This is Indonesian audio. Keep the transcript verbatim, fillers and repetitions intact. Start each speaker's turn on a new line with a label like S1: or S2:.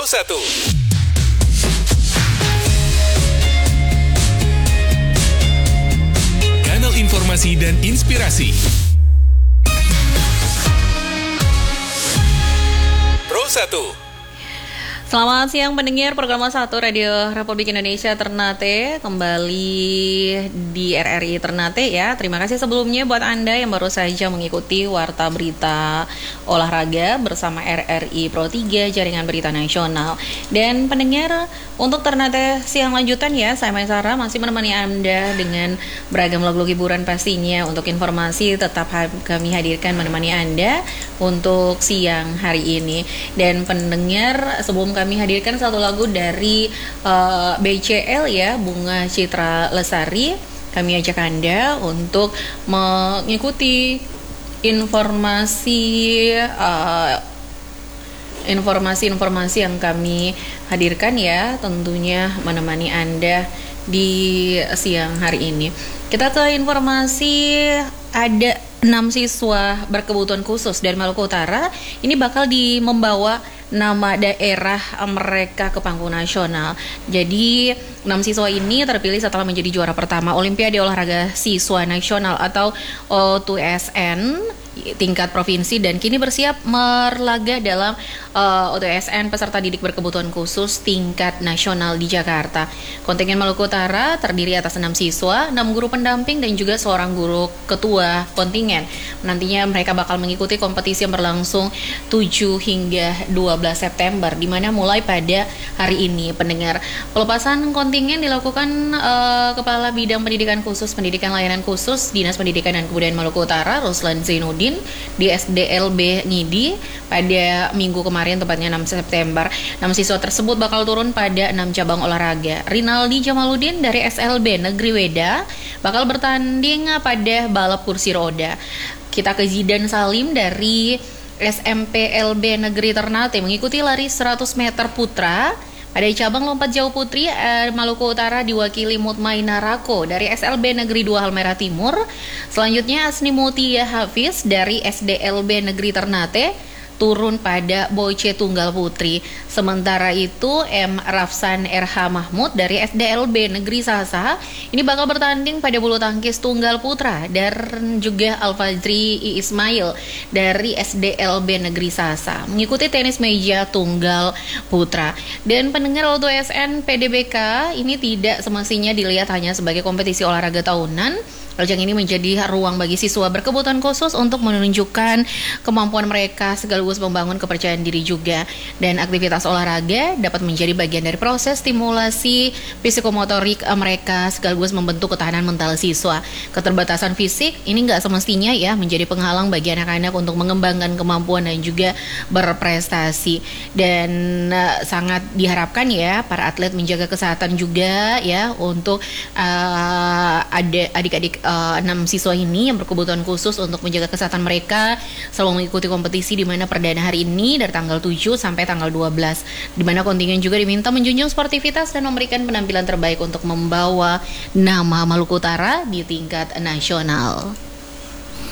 S1: Pro satu. Kanal informasi dan inspirasi. Pro satu.
S2: Selamat siang pendengar program satu Radio Republik Indonesia Ternate, kembali di R R I Ternate ya. Terima kasih sebelumnya buat Anda yang baru saja mengikuti Warta Berita Olahraga bersama R R I Pro tiga Jaringan Berita Nasional. Dan pendengar, untuk Ternate siang lanjutan ya, saya Maisara masih menemani Anda dengan beragam lagu hiburan pastinya. Untuk informasi tetap kami hadirkan menemani Anda untuk siang hari ini. Dan pendengar, sebelum kami Kami hadirkan satu lagu dari uh, B C L ya, Bunga Citra Lestari. Kami ajak Anda untuk mengikuti informasi uh, informasi-informasi yang kami hadirkan ya, tentunya menemani Anda di siang hari ini. Kita ke informasi, ada enam siswa berkebutuhan khusus dari Maluku Utara ini bakal di membawa nama daerah mereka ke panggung nasional. Jadi enam siswa ini terpilih setelah menjadi juara pertama Olimpiade Olahraga Siswa Nasional atau O dua S N tingkat provinsi dan kini bersiap berlaga dalam uh, O dua S N peserta didik berkebutuhan khusus tingkat nasional di Jakarta. Kontingen Maluku Utara terdiri atas enam siswa, enam guru pendamping dan juga seorang guru ketua kontingen. Nantinya mereka bakal mengikuti kompetisi yang berlangsung tujuh hingga dua belas September, di mana mulai pada hari ini pendengar. Pelepasan kontingen dilakukan uh, Kepala Bidang Pendidikan Khusus Pendidikan Layanan Khusus Dinas Pendidikan dan Kebudayaan Maluku Utara, Ruslan Zainuddin, di S D L B Ngidi pada minggu kemarin, tepatnya enam September. enam siswa tersebut bakal turun pada enam cabang olahraga. Rinaldi Jamaluddin dari S L B Negeri Weda bakal bertanding pada balap kursi roda. Kita ke Zidan Salim dari S M P L B Negeri Ternate mengikuti lari seratus meter putra. Pada cabang lompat jauh putri, eh, Maluku Utara diwakili Mutmainah Rako dari S L B Negeri dua Halmahera Timur. Selanjutnya Asni Mutia Hafiz dari S D L B Negeri Ternate turun pada boce tunggal putri. Sementara itu M. Rafsan R H Mahmud dari S D L B Negeri Sasa ini bakal bertanding pada bulu tangkis tunggal putra, dan juga Al-Fajri I. Ismail dari S D L B Negeri Sasa mengikuti tenis meja tunggal putra. Dan pendengar, O dua S N P D B K ini tidak semestinya dilihat hanya sebagai kompetisi olahraga tahunan. Ajang ini menjadi ruang bagi siswa berkebutuhan khusus untuk menunjukkan kemampuan mereka sekaligus membangun kepercayaan diri juga. Dan aktivitas olahraga dapat menjadi bagian dari proses stimulasi psikomotorik mereka sekaligus membentuk ketahanan mental siswa. Keterbatasan fisik ini nggak semestinya ya menjadi penghalang bagi anak-anak untuk mengembangkan kemampuan dan juga berprestasi. Dan uh, sangat diharapkan ya para atlet menjaga kesehatan juga ya untuk uh, ada adik-adik Uh, enam siswa ini yang berkebutuhan khusus untuk menjaga kesehatan mereka selalu mengikuti kompetisi, di mana perdana hari ini dari tanggal tujuh sampai tanggal dua belas, di mana kontingen juga diminta menjunjung sportivitas dan memberikan penampilan terbaik untuk membawa nama Maluku Utara di tingkat nasional.